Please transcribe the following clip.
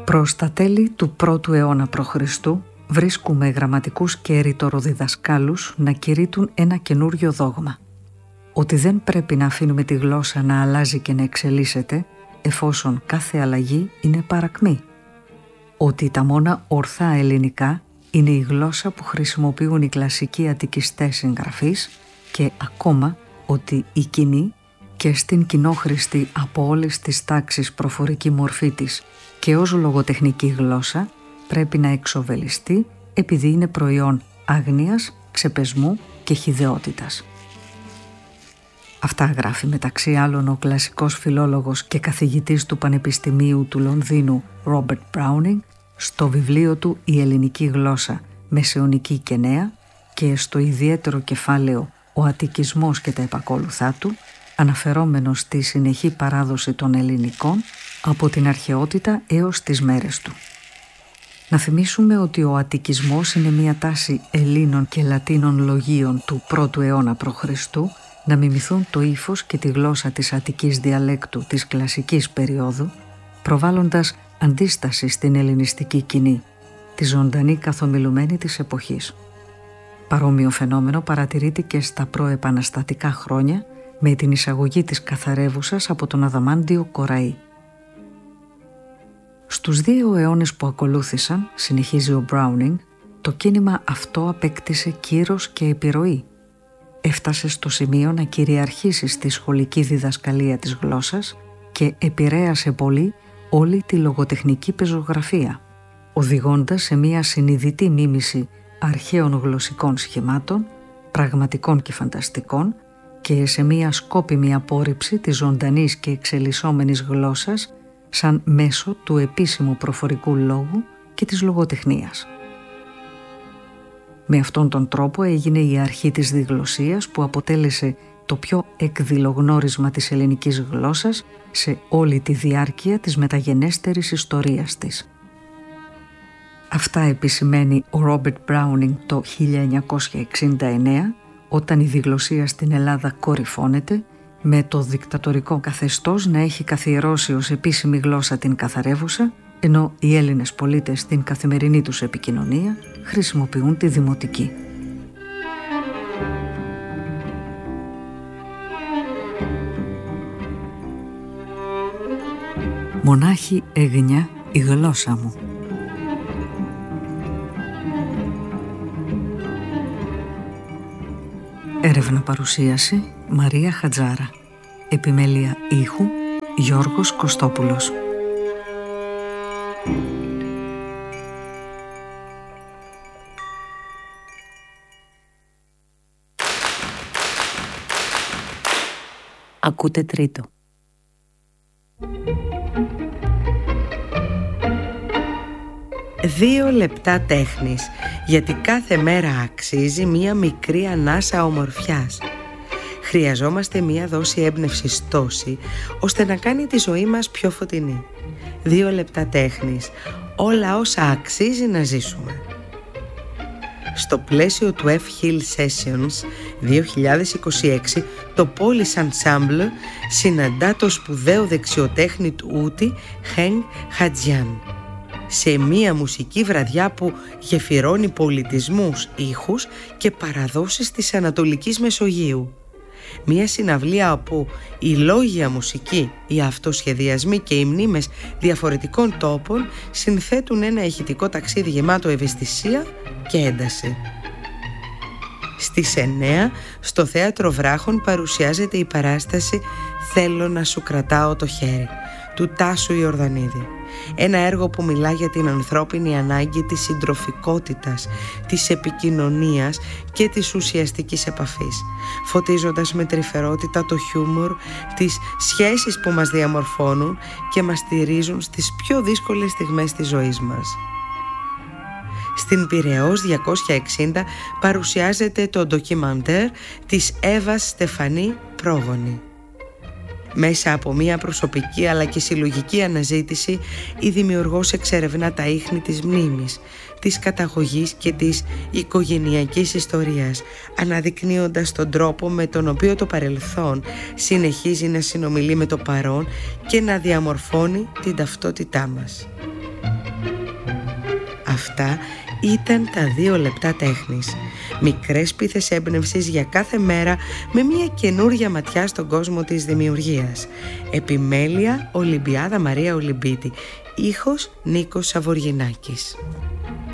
Προς τα τέλη του 1ου αιώνα π.Χ. βρίσκουμε γραμματικούς και ερητοροδιδασκάλους να κηρύττουν ένα καινούριο δόγμα. Ότι δεν πρέπει να αφήνουμε τη γλώσσα να αλλάζει και να εξελίσσεται, εφόσον κάθε αλλαγή είναι παρακμή. Ότι τα μόνα ορθά ελληνικά είναι η γλώσσα που χρησιμοποιούν οι κλασικοί αττικιστές συγγραφείς και ακόμα ότι η κοινή και στην κοινόχρηστη από όλες τις τάξεις προφορική μορφή της και ως λογοτεχνική γλώσσα πρέπει να εξοβελιστεί επειδή είναι προϊόν άγνοιας, ξεπεσμού και χυδαιότητας. Αυτά γράφει μεταξύ άλλων ο κλασικός φιλόλογος και καθηγητής του Πανεπιστημίου του Λονδίνου Ρόμπερτ Μπράουνινγκ στο βιβλίο του «Η ελληνική γλώσσα, μεσαιωνική και νέα» και στο ιδιαίτερο κεφάλαιο «Ο Αττικισμός και τα επακόλουθά του», αναφερόμενος στη συνεχή παράδοση των ελληνικών από την αρχαιότητα έως τις μέρες του. Να θυμίσουμε ότι ο Αττικισμός είναι μια τάση Ελλήνων και Λατίνων λογίων του 1ου αιώνα π.Χ. να μιμηθούν το ύφος και τη γλώσσα της αττικής διαλέκτου της κλασικής περίοδου, προβάλλοντας αντίσταση στην ελληνιστική κοινή, τη ζωντανή καθομιλουμένη της εποχής. Παρόμοιο φαινόμενο παρατηρείται και στα προεπαναστατικά χρόνια με την εισαγωγή της καθαρεύουσας από τον Αδαμάντιο Κοραή. Στους 2 αιώνες που ακολούθησαν, συνεχίζει ο Μπράουνινγκ, το κίνημα αυτό απέκτησε κύρος και επιρροή. Έφτασε στο σημείο να κυριαρχήσει στη σχολική διδασκαλία της γλώσσας και επηρέασε πολύ όλη τη λογοτεχνική πεζογραφία, οδηγώντας σε μια συνειδητή μίμηση αρχαίων γλωσσικών σχημάτων, πραγματικών και φανταστικών, και σε μια σκόπιμη απόρριψη της ζωντανής και εξελισσόμενης γλώσσας σαν μέσο του επίσημου προφορικού λόγου και της λογοτεχνίας. Με αυτόν τον τρόπο έγινε η αρχή της διγλωσσίας που αποτέλεσε το πιο εκδηλογνώρισμα της ελληνικής γλώσσας σε όλη τη διάρκεια της μεταγενέστερης ιστορίας της. Αυτά επισημαίνει ο Ρόμπερτ Μπράουνινγκ το 1969, όταν η διγλωσσία στην Ελλάδα κορυφώνεται, με το δικτατορικό καθεστώς να έχει καθιερώσει ως επίσημη γλώσσα την καθαρεύουσα, ενώ οι Έλληνες πολίτες στην καθημερινή τους επικοινωνία χρησιμοποιούν τη δημοτική. Μονάχη εγνιά η γλώσσα μου. Έρευνα παρουσίαση Μαρία Χατζάρα. Επιμέλεια ήχου Γιώργος Κωστόπουλος. Ακούτε τρίτο. Δύο λεπτά τέχνης, γιατί κάθε μέρα αξίζει μία μικρή ανάσα ομορφιάς. Χρειαζόμαστε μία δόση έμπνευσης τόση, ώστε να κάνει τη ζωή μας πιο φωτεινή. 2 λεπτά τέχνης, όλα όσα αξίζει να ζήσουμε. Στο πλαίσιο του F Hill Sessions 2026, το Polish Ensemble συναντά το σπουδαίο δεξιοτέχνη του ούτη Χενγκ Χατζιάν σε μία μουσική βραδιά που γεφυρώνει πολιτισμούς, ήχους και παραδόσεις της Ανατολικής Μεσογείου. Μία συναυλία όπου οι λόγια μουσική, οι αυτοσχεδιασμοί και οι μνήμες διαφορετικών τόπων συνθέτουν ένα ηχητικό ταξίδι γεμάτο ευαισθησία και ένταση. Στις 9 στο Θέατρο Βράχων παρουσιάζεται η παράσταση «Θέλω να σου κρατάω το χέρι» του Τάσου Ιορδανίδη. Ένα έργο που μιλά για την ανθρώπινη ανάγκη της συντροφικότητας, της επικοινωνίας και της ουσιαστικής επαφής, φωτίζοντας με τρυφερότητα το χιούμορ, τις σχέσεις που μας διαμορφώνουν και μας στηρίζουν στις πιο δύσκολες στιγμές της ζωής μας. Στην Πειραιώς 260 παρουσιάζεται το ντοκιμαντέρ της Εύας Στεφανή Πρόγονη. Μέσα από μια προσωπική αλλά και συλλογική αναζήτηση, η δημιουργός εξερευνά τα ίχνη της μνήμης, της καταγωγής και της οικογενειακής ιστορίας, αναδεικνύοντας τον τρόπο με τον οποίο το παρελθόν συνεχίζει να συνομιλεί με το παρόν και να διαμορφώνει την ταυτότητά μας. Αυτά ήταν τα 2 λεπτά τέχνης. Μικρές πίθες έμπνευσης για κάθε μέρα με μια καινούρια ματιά στον κόσμο της δημιουργίας. Επιμέλεια Ολυμπιάδα Μαρία Ολυμπίτη. Ήχος Νίκος Σαβοργινάκης.